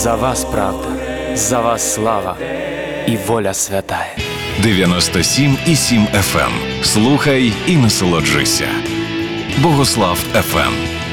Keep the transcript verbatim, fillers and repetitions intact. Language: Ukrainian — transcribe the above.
За вас правда, за вас слава і воля святая. дев'яносто сім і сім еф ем. Слухай і насолоджуйся. Богослав еф ем.